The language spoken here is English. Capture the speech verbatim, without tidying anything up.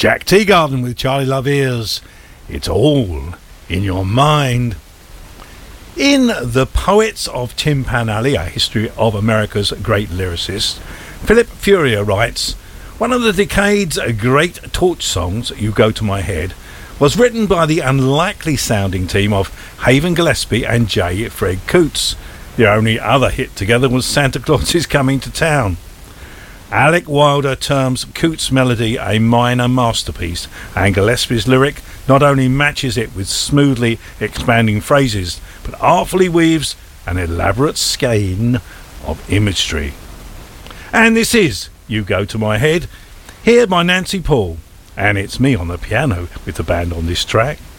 Jack Teagarden with Charlie Love Ears. It's all in your mind. In The Poets of Timpanogly, a history of America's great lyricists, Philip Furrier writes, one of the decade's great torch songs, You Go to My Head, was written by the unlikely sounding team of Haven Gillespie and J. Fred Coots. Their only other hit together was Santa Claus is Coming to Town. Alec Wilder terms Coots' melody a minor masterpiece, and Gillespie's lyric not only matches it with smoothly expanding phrases, but artfully weaves an elaborate skein of imagery. And this is You Go to My Head, here by Nancy Paul, and it's me on the piano with the band on this track.